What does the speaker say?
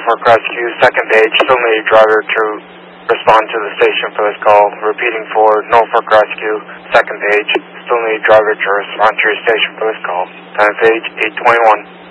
Norfolk Rescue, second page. Still need a driver to respond to the station for this call. Repeating for Norfolk Rescue, second page. Still need a driver to respond to your station for this call. Time page 821.